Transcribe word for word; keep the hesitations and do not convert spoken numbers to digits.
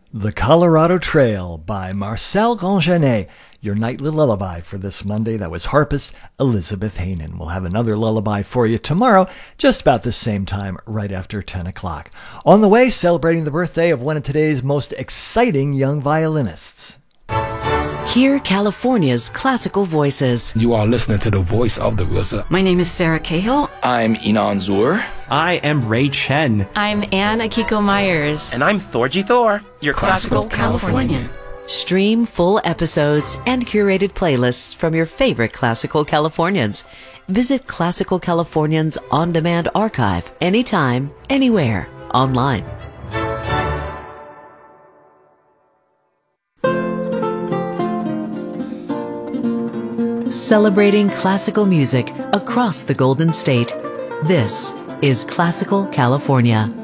The Colorado Trail by Marcel Grandjeannet, your nightly lullaby for this Monday. That was harpist Elizabeth Hanen. We'll have another lullaby for you tomorrow, just about the same time, right after ten o'clock. On the way, celebrating the birthday of one of today's most exciting young violinists. Hear California's classical voices. You are listening to the voice of the R Z A. My name is Sarah Cahill. I'm Inan Zur. I am Ray Chen. I'm Anne Akiko Myers. And I'm Thorgy Thor, your classical, classical Californian. Californian. Stream full episodes and curated playlists from your favorite classical Californians. Visit Classical Californians on-demand archive anytime, anywhere, online. Celebrating classical music across the Golden State. This is Classical California.